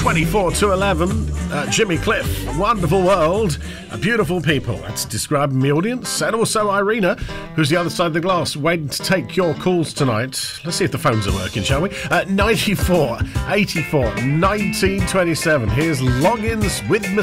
24 to 11, Jimmy Cliff, Wonderful World, Beautiful People. That's describing the audience. And also Irina, who's the other side of the glass, waiting to take your calls tonight. Let's see if the phones are working, shall we? 94 84 1927. Here's Loggins with